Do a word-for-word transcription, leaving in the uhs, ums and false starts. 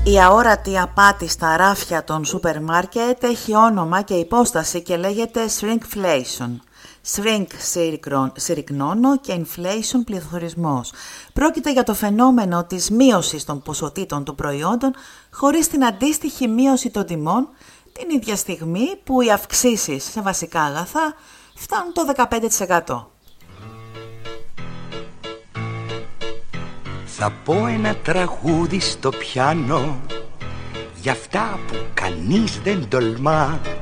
Η αόρατη απάτη στα ράφια των σούπερ μάρκετ έχει όνομα και υπόσταση και λέγεται shrinkflation. Shrink συρρυκνώνω και inflation πληθωρισμός. Πρόκειται για το φαινόμενο της μείωσης των ποσοτήτων των προϊόντων χωρίς την αντίστοιχη μείωση των τιμών την ίδια στιγμή που οι αυξήσεις σε βασικά αγαθά φτάνουν το δεκαπέντε τοις εκατό. Θα πω ένα τραγούδι στο πιάνο για αυτά που κανείς δεν τολμά